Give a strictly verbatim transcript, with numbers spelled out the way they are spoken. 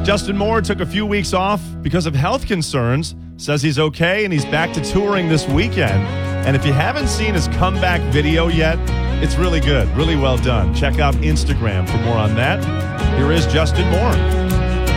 Justin Moore took a few weeks off because of health concerns, says he's okay, and he's back to touring this weekend. And if you haven't seen his comeback video yet, it's really good, really well done. Check out Instagram for more on that. Here is Justin Moore.